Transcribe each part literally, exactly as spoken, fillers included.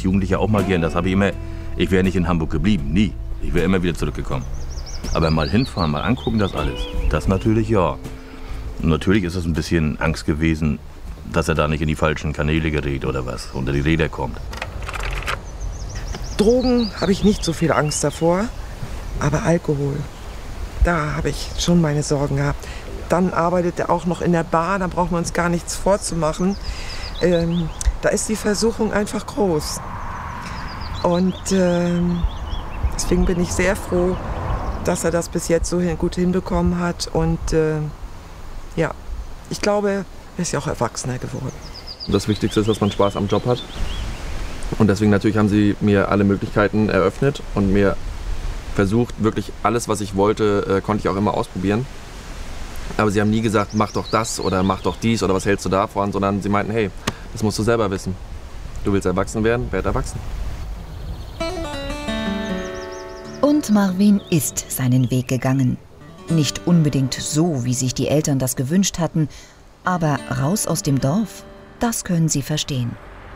Jugendlicher auch mal gern. Das habe ich immer. Ich wäre nicht in Hamburg geblieben, nie. Ich wäre immer wieder zurückgekommen. Aber mal hinfahren, mal angucken, das alles. Das natürlich ja. Und natürlich ist es ein bisschen Angst gewesen, dass er da nicht in die falschen Kanäle gerät oder was, unter die Räder kommt. Drogen habe ich nicht so viel Angst davor, aber Alkohol, da habe ich schon meine Sorgen gehabt. Dann arbeitet er auch noch in der Bar, da braucht man uns gar nichts vorzumachen. Ähm, da ist die Versuchung einfach groß. Und ähm, deswegen bin ich sehr froh, dass er das bis jetzt so gut hinbekommen hat. Und äh, ja, ich glaube, er ist ja auch erwachsener geworden. Das Wichtigste ist, dass man Spaß am Job hat. Und deswegen natürlich haben sie mir alle Möglichkeiten eröffnet und mir versucht, wirklich alles, was ich wollte, äh, konnte ich auch immer ausprobieren. Aber sie haben nie gesagt, mach doch das oder mach doch dies oder was hältst du davon, sondern sie meinten, hey, das musst du selber wissen. Du willst erwachsen werden, werd erwachsen. Und Marvin ist seinen Weg gegangen. Nicht unbedingt so, wie sich die Eltern das gewünscht hatten, aber raus aus dem Dorf, das können sie verstehen.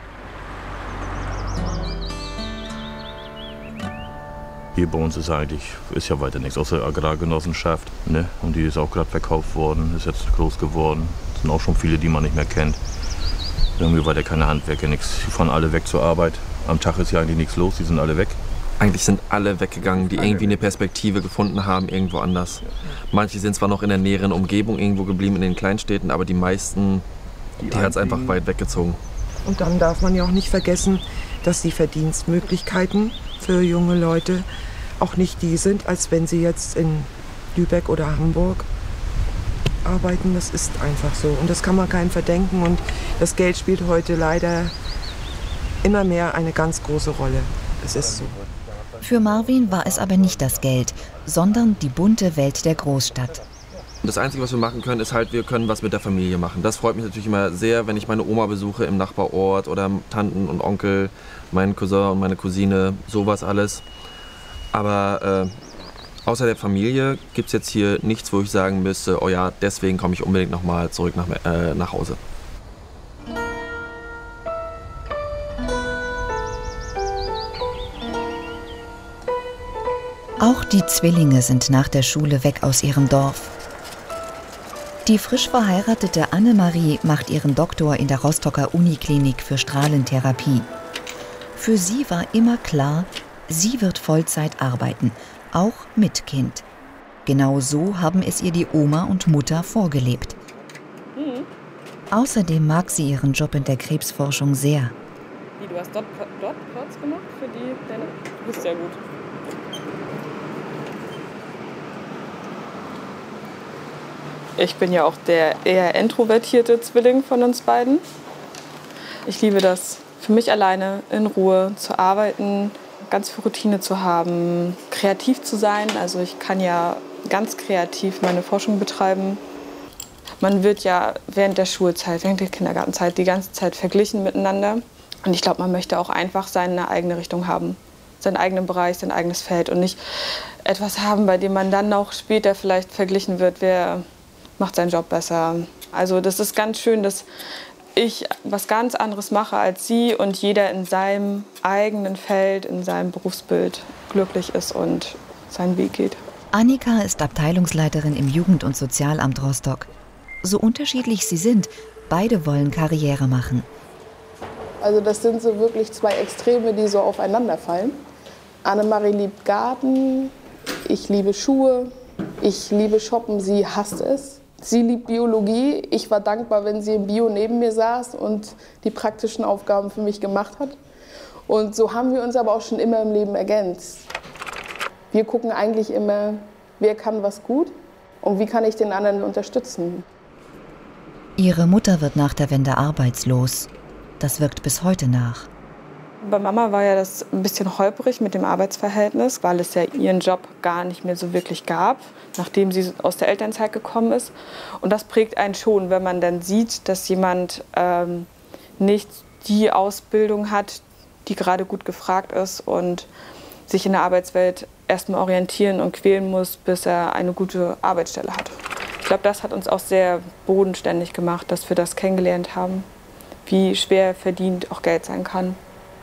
Hier bei uns ist eigentlich ist ja weiter nichts, außer Agrargenossenschaft. Ne? Und die ist auch gerade verkauft worden, ist jetzt groß geworden. Es sind auch schon viele, die man nicht mehr kennt. Irgendwie weiter keine Handwerker, nichts. Die fahren alle weg zur Arbeit. Am Tag ist ja eigentlich nichts los, die sind alle weg. Eigentlich sind alle weggegangen, die irgendwie eine Perspektive gefunden haben, irgendwo anders. Manche sind zwar noch in der näheren Umgebung irgendwo geblieben, in den Kleinstädten, aber die meisten, die hat es einfach weit weggezogen. Und dann darf man ja auch nicht vergessen, dass die Verdienstmöglichkeiten für junge Leute auch nicht die sind, als wenn sie jetzt in Lübeck oder Hamburg arbeiten. Das ist einfach so. Und das kann man keinem verdenken. Und das Geld spielt heute leider immer mehr eine ganz große Rolle. Es ist so. Für Marvin war es aber nicht das Geld, sondern die bunte Welt der Großstadt. Das Einzige, was wir machen können, ist halt, wir können was mit der Familie machen. Das freut mich natürlich immer sehr, wenn ich meine Oma besuche im Nachbarort oder Tanten und Onkel, meinen Cousin und meine Cousine, sowas alles. Aber äh, außer der Familie gibt es jetzt hier nichts, wo ich sagen müsste, oh ja, deswegen komme ich unbedingt nochmal zurück nach, äh, nach Hause. Auch die Zwillinge sind nach der Schule weg aus ihrem Dorf. Die frisch verheiratete Annemarie macht ihren Doktor in der Rostocker Uniklinik für Strahlentherapie. Für sie war immer klar, sie wird Vollzeit arbeiten, auch mit Kind. Genau so haben es ihr die Oma und Mutter vorgelebt. Mhm. Außerdem mag sie ihren Job in der Krebsforschung sehr. Wie, du hast dort, dort Platz gemacht für die deine? Du bist ja gut. Ich bin ja auch der eher introvertierte Zwilling von uns beiden. Ich liebe das, für mich alleine in Ruhe zu arbeiten, ganz viel Routine zu haben, kreativ zu sein. Also ich kann ja ganz kreativ meine Forschung betreiben. Man wird ja während der Schulzeit, während der Kindergartenzeit die ganze Zeit verglichen miteinander. Und ich glaube, man möchte auch einfach seine eigene Richtung haben, seinen eigenen Bereich, sein eigenes Feld und nicht etwas haben, bei dem man dann auch später vielleicht verglichen wird, wer macht seinen Job besser. Also das ist ganz schön, dass ich was ganz anderes mache als sie und jeder in seinem eigenen Feld, in seinem Berufsbild glücklich ist und seinen Weg geht. Annika ist Abteilungsleiterin im Jugend- und Sozialamt Rostock. So unterschiedlich sie sind, beide wollen Karriere machen. Also das sind so wirklich zwei Extreme, die so aufeinanderfallen. Annemarie liebt Garten, ich liebe Schuhe, ich liebe Shoppen, sie hasst es. Sie liebt Biologie. Ich war dankbar, wenn sie im Bio neben mir saß und die praktischen Aufgaben für mich gemacht hat. Und so haben wir uns aber auch schon immer im Leben ergänzt. Wir gucken eigentlich immer, wer kann was gut und wie kann ich den anderen unterstützen. Ihre Mutter wird nach der Wende arbeitslos. Das wirkt bis heute nach. Bei Mama war ja das ein bisschen holprig mit dem Arbeitsverhältnis, weil es ja ihren Job gar nicht mehr so wirklich gab, nachdem sie aus der Elternzeit gekommen ist. Und das prägt einen schon, wenn man dann sieht, dass jemand ähm, nicht die Ausbildung hat, die gerade gut gefragt ist und sich in der Arbeitswelt erstmal orientieren und quälen muss, bis er eine gute Arbeitsstelle hat. Ich glaube, das hat uns auch sehr bodenständig gemacht, dass wir das kennengelernt haben, wie schwer verdient auch Geld sein kann.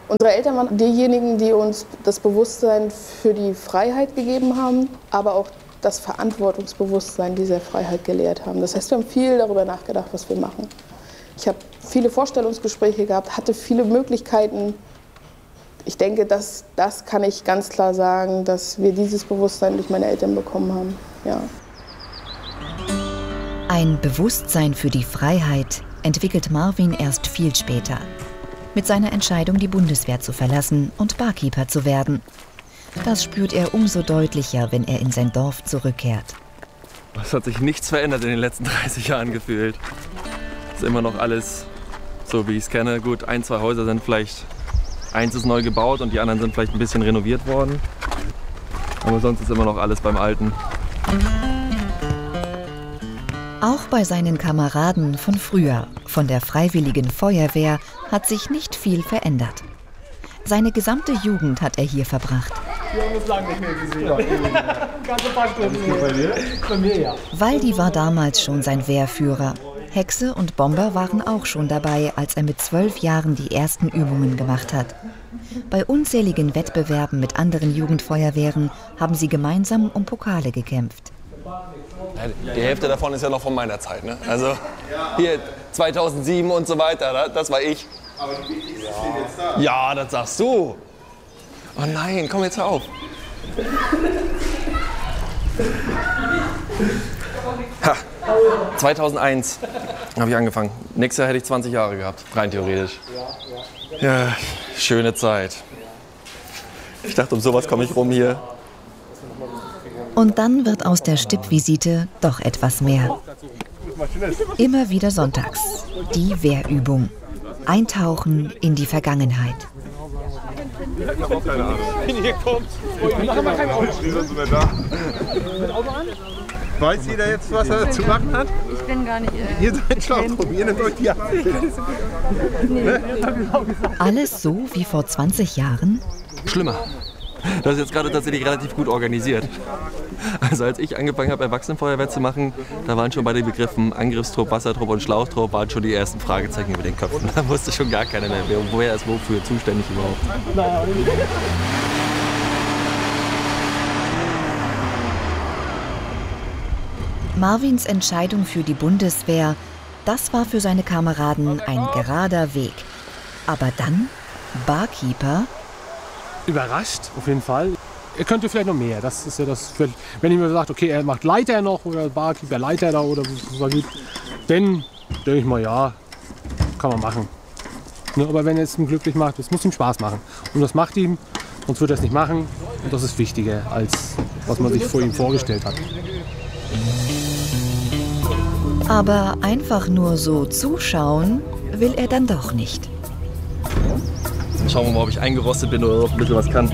Unsere Eltern waren diejenigen, die uns das Bewusstsein für die Freiheit gegeben haben, aber auch das Verantwortungsbewusstsein dieser Freiheit gelehrt haben. Das heißt, wir haben viel darüber nachgedacht, was wir machen. Ich habe viele Vorstellungsgespräche gehabt, hatte viele Möglichkeiten. Ich denke, das, das kann ich ganz klar sagen, dass wir dieses Bewusstsein durch meine Eltern bekommen haben. Ja. Ein Bewusstsein für die Freiheit entwickelt Marvin erst viel später. Mit seiner Entscheidung, die Bundeswehr zu verlassen und Barkeeper zu werden. Das spürt er umso deutlicher, wenn er in sein Dorf zurückkehrt. Es hat sich nichts verändert in den letzten dreißig Jahren gefühlt. Es ist immer noch alles so, wie ich es kenne. Gut, ein, zwei Häuser sind vielleicht, eins ist neu gebaut und die anderen sind vielleicht ein bisschen renoviert worden. Aber sonst ist immer noch alles beim Alten. Auch bei seinen Kameraden von früher, von der Freiwilligen Feuerwehr, hat sich nicht viel verändert. Seine gesamte Jugend hat er hier verbracht. Wir haben uns lange nicht mehr gesehen. Ganze paar Stunden. Bei dir? Bei mir, ja. Waldi war damals schon sein Wehrführer. Hexe und Bomber waren auch schon dabei, als er mit zwölf Jahren die ersten Übungen gemacht hat. Bei unzähligen Wettbewerben mit anderen Jugendfeuerwehren haben sie gemeinsam um Pokale gekämpft. Die Hälfte davon ist ja noch von meiner Zeit. Ne? Also hier zweitausendsieben und so weiter, das war ich. Aber die wichtigsten sind jetzt da. Ja, das sagst du. Oh nein, komm jetzt auf. Ha, zweitausendeins habe ich angefangen. Nächstes Jahr hätte ich zwanzig Jahre gehabt, rein theoretisch. Ja, schöne Zeit. Ich dachte, um sowas komme ich rum hier. Und dann wird aus der Stippvisite doch etwas mehr. Immer wieder sonntags. Die Wehrübung. Eintauchen in die Vergangenheit. Ich habe auch keine Ahnung. Hier kommt. Wie sind wir da? Weiß jeder jetzt, was er zu machen hat? Ich bin gar nicht. Äh, Ihr seid schlau, probieren euch die Hand. Alles so wie vor zwanzig Jahren? Schlimmer. Das ist jetzt gerade tatsächlich relativ gut organisiert. Also als ich angefangen habe, Erwachsenenfeuerwehr zu machen, da waren schon bei den Begriffen Angriffstrupp, Wassertrupp und Schlauchtrupp waren schon die ersten Fragezeichen über den Köpfen. Da wusste schon gar keiner mehr, woher ist wofür zuständig überhaupt. Marvins Entscheidung für die Bundeswehr, das war für seine Kameraden ein gerader Weg. Aber dann Barkeeper? Überrascht, auf jeden Fall. Er könnte vielleicht noch mehr. Das ist ja das. Wenn ich mir sagt, okay, er macht Leiter noch oder Barkeeper Leiter da oder was gibt, dann denke ich mal, ja, kann man machen. Ne, aber wenn er es ihm glücklich macht, es muss ihm Spaß machen. Und das macht ihm, sonst wird er es nicht machen. Und das ist wichtiger, als was man sich vor ihm vorgestellt hat. Aber einfach nur so zuschauen will er dann doch nicht. Schauen wir mal, ob ich eingerostet bin oder ob ich ein bisschen was kann.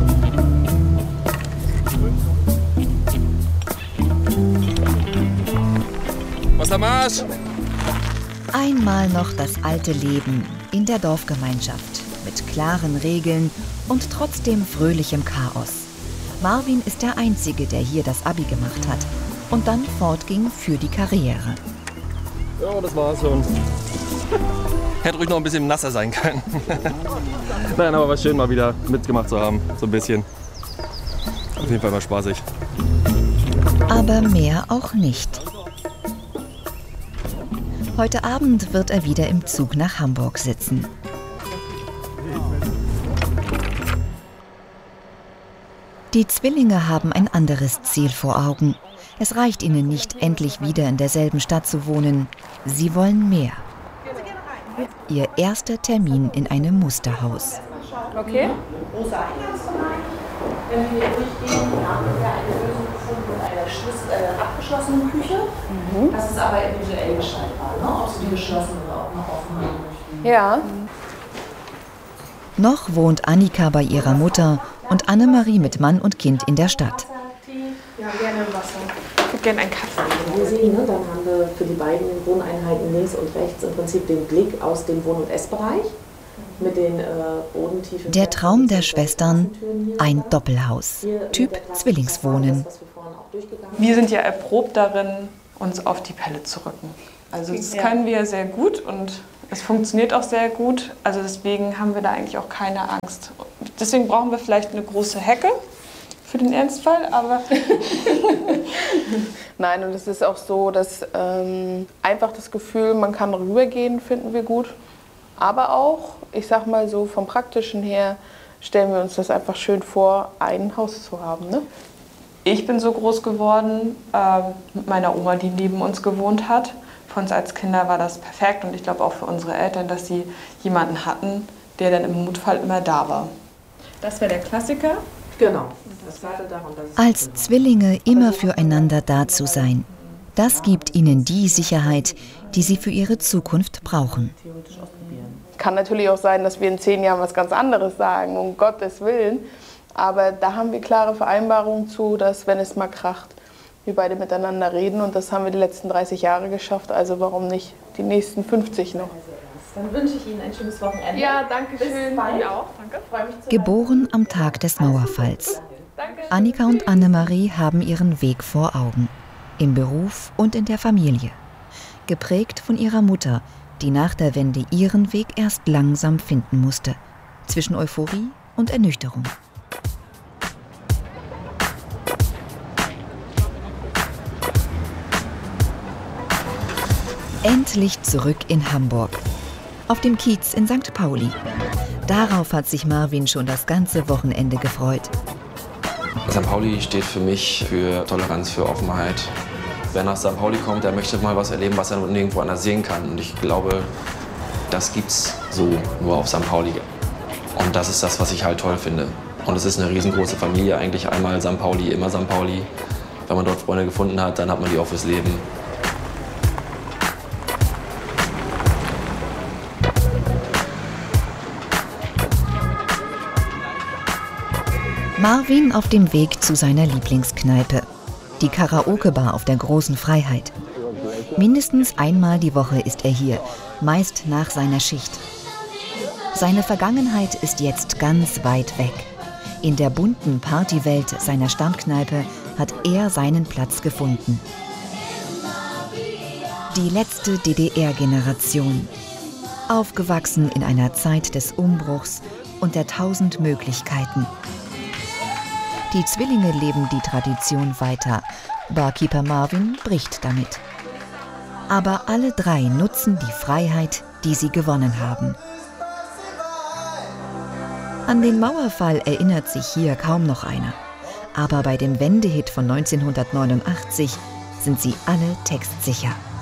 Was am Arsch? Einmal noch das alte Leben in der Dorfgemeinschaft mit klaren Regeln und trotzdem fröhlichem Chaos. Marvin ist der Einzige, der hier das Abi gemacht hat und dann fortging für die Karriere. Ja, das war's schon. Hätte ruhig noch ein bisschen nasser sein können. Nein, aber war schön, mal wieder mitgemacht zu haben. So ein bisschen. Auf jeden Fall war spaßig. Aber mehr auch nicht. Heute Abend wird er wieder im Zug nach Hamburg sitzen. Die Zwillinge haben ein anderes Ziel vor Augen. Es reicht ihnen nicht, endlich wieder in derselben Stadt zu wohnen. Sie wollen mehr. Ihr erster Termin in einem Musterhaus. Okay. Großer Eingangsbereich. Wenn wir hier durchgehen, haben wir eine Lösung gefunden mit einer Schluss, äh, abgeschlossenen Küche. Mhm. Das ist aber individuell gestaltbar, ne? Ob Sie die geschlossen oder auch noch offen haben möchten. Ja. Noch wohnt Annika bei ihrer Mutter und Annemarie mit Mann und Kind in der Stadt. Ja, gerne Wasser. Ich hätte gerne einen Kaffee. Wir sehen, ne, dann haben wir für die beiden Wohneinheiten links und rechts im Prinzip den Blick aus dem Wohn- und Essbereich. Mit den äh, bodentiefen. Der Traum der Schwestern, ein Doppelhaus, Typ Zwillingswohnen. Wir sind ja erprobt darin, uns auf die Pelle zu rücken. Also das können wir sehr gut und Es funktioniert auch sehr gut, also deswegen haben wir da eigentlich auch keine Angst. Deswegen brauchen wir vielleicht eine große Hecke für den Ernstfall, aber... Nein, und es ist auch so, dass ähm, einfach das Gefühl, man kann rübergehen, finden wir gut. Aber auch, ich sag mal so, vom Praktischen her stellen wir uns das einfach schön vor, ein Haus zu haben. Ne? Ich bin so groß geworden äh, mit meiner Oma, die neben uns gewohnt hat. Für uns als Kinder war das perfekt und ich glaube auch für unsere Eltern, dass sie jemanden hatten, der dann im Notfall immer da war. Das wäre der Klassiker. Genau. Als Zwillinge immer füreinander da zu sein, das gibt ihnen die Sicherheit, die sie für ihre Zukunft brauchen. Kann natürlich auch sein, dass wir in zehn Jahren was ganz anderes sagen, um Gottes Willen. Aber da haben wir klare Vereinbarungen zu, dass, wenn es mal kracht, wir beide miteinander reden. Und das haben wir die letzten dreißig Jahre geschafft. Also warum nicht die nächsten fünfzig noch? Dann wünsche ich Ihnen ein schönes Wochenende. Ja, danke schön. Bis bald. Auch. Danke. Freue mich zu Geboren am Tag des Mauerfalls. Annika und Annemarie haben ihren Weg vor Augen. Im Beruf und in der Familie. Geprägt von ihrer Mutter, die nach der Wende ihren Weg erst langsam finden musste. Zwischen Euphorie und Ernüchterung. Endlich zurück in Hamburg. Auf dem Kiez in Sankt Pauli. Darauf hat sich Marvin schon das ganze Wochenende gefreut. Sankt Pauli steht für mich für Toleranz, für Offenheit. Wer nach Sankt Pauli kommt, der möchte mal was erleben, was er nirgendwo anders sehen kann. Und ich glaube, das gibt's so nur auf Sankt Pauli. Und das ist das, was ich halt toll finde. Und es ist eine riesengroße Familie, eigentlich einmal Sankt Pauli, immer Sankt Pauli. Wenn man dort Freunde gefunden hat, dann hat man die auch fürs Leben. Marvin auf dem Weg zu seiner Lieblingskneipe. Die Karaoke-Bar auf der Großen Freiheit. Mindestens einmal die Woche ist er hier, meist nach seiner Schicht. Seine Vergangenheit ist jetzt ganz weit weg. In der bunten Partywelt seiner Stammkneipe hat er seinen Platz gefunden. Die letzte D D R-Generation. Aufgewachsen in einer Zeit des Umbruchs und der tausend Möglichkeiten. Die Zwillinge leben die Tradition weiter. Barkeeper Marvin bricht damit. Aber alle drei nutzen die Freiheit, die sie gewonnen haben. An den Mauerfall erinnert sich hier kaum noch einer. Aber bei dem Wendehit von neunzehnhundertneunundachtzig sind sie alle textsicher.